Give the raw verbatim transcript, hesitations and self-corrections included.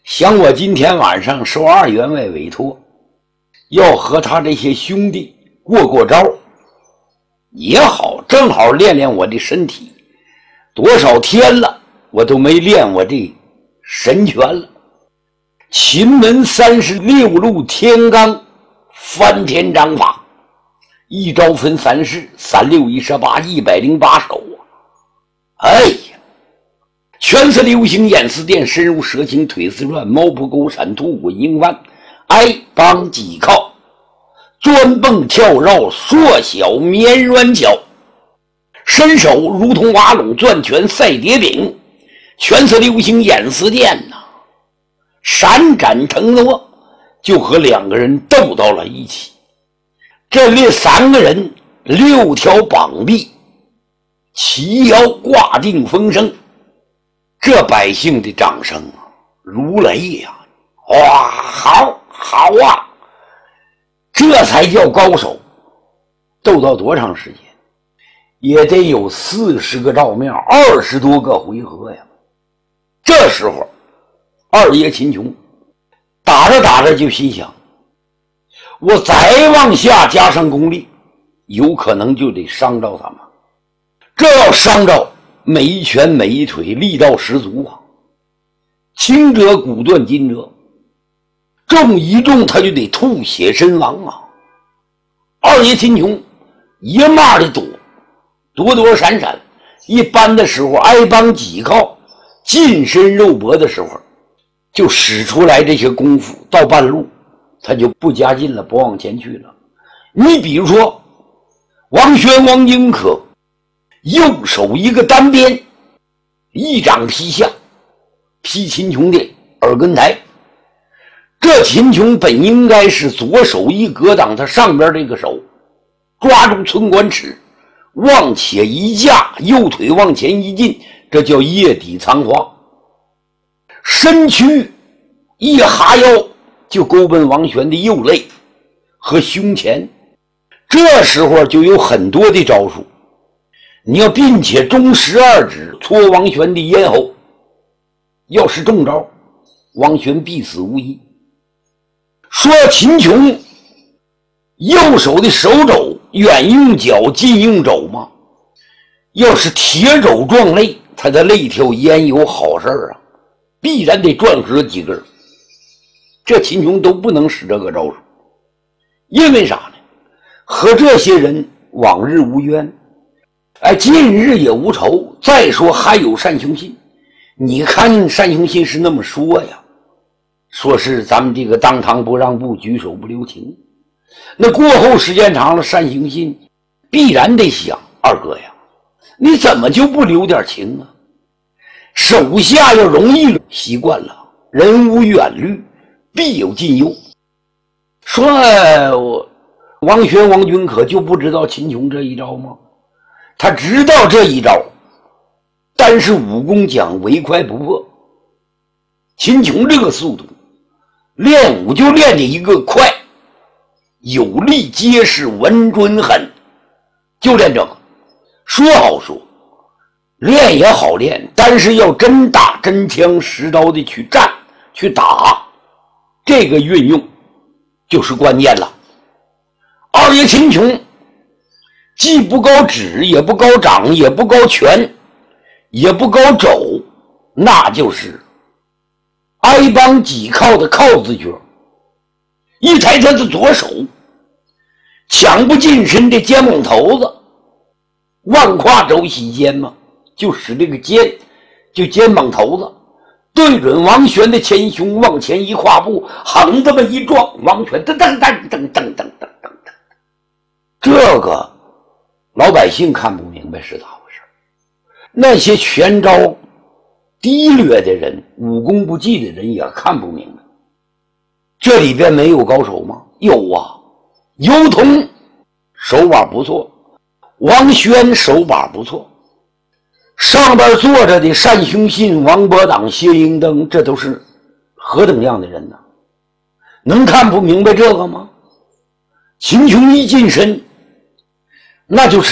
想我今天晚上受二员外委托，要和他这些兄弟过过招也好，正好练练我的身体。多少天了我都没练我这神拳了。秦门三十六路天罡翻天掌法，一招分三式，三六一十八，一百零八手啊！哎呀，拳似流星，眼似电，身如蛇形，腿似乱，猫扑狗闪，兔滚鹰翻，挨帮挤靠，钻蹦跳绕，缩小绵软巧，伸手如同瓦垄，攥拳赛蝶柄，拳似流星，眼似电呐、啊，闪展腾挪，就和两个人斗到了一起。这列三个人六条膀臂齐腰挂定风声，这百姓的掌声啊如雷呀、啊！哇，好好啊！这才叫高手。斗到多长时间？也得有四十个照面，二十多个回合呀。这时候，二爷秦琼打着打着就心想，我再往下加上功力，有可能就得伤着他们。这要伤着，每一拳每一腿力道十足啊，轻者骨断筋折，重一重他就得吐血身亡啊。二爷秦琼一骂的躲，躲躲闪闪，一般的时候挨帮挤靠，近身肉搏的时候就使出来这些功夫，到半路他就不加劲了，不往前去了。你比如说王宣王英可右手一个单边，一掌劈下，劈秦琼的耳根台。这秦琼本应该是左手一格挡他上边这个手，抓住寸关尺，往且一架，右腿往前一进，这叫腋底藏花。身躯一哈腰，就勾奔王玄的右肋和胸前。这时候就有很多的招数，你要并且中十二指戳王玄的咽喉，要是中招，王玄必死无疑。说秦琼右手的手肘远用脚近用肘吗？要是铁肘撞肋，他的肋条焉有好事啊，必然得撞折几根。这秦琼都不能使这个招数，因为啥呢？和这些人往日无冤，哎，近日也无仇。再说还有单雄信，你看单雄信是那么说呀，说是咱们这个当堂不让步，举手不留情。那过后时间长了，单雄信必然得想，二哥呀，你怎么就不留点情啊？手下要容易习惯了，人无远虑，必有近忧。说、哎、我王玄王君可就不知道秦琼这一招吗？他知道这一招，但是武功讲唯快不破。秦琼这个速度，练武就练的一个快，有力结实，稳准狠，就练这个。说好说，练也好练，但是要真打真枪实刀的去战去打，这个运用就是关键了。二爷秦琼既不高指，也不高掌，也不高拳，也不高肘，那就是挨帮挤靠的靠字诀。一抬他的左手，抢不近身的肩膀头子，万胯肘洗肩嘛，就使这个肩，就肩膀头子对准王玄的前胸，往前一跨步，横这么一撞，王玄噔噔噔噔噔噔噔噔噔，这个老百姓看不明白是咋回事，那些拳招低劣的人，武功不济的人也看不明白。这里边没有高手吗？有啊，尤童手把不错，王宣手把不错，上边坐着的单雄信、王伯党、谢英登，这都是何等样的人呢？能看不明白这个吗？秦琼一近身，那就是